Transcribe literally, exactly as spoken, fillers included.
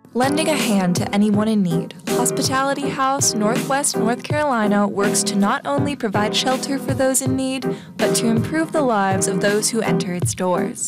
Lending a hand to anyone in need, Hospitality House Northwest North Carolina works to not only provide shelter for those in need, but to improve the lives of those who enter its doors.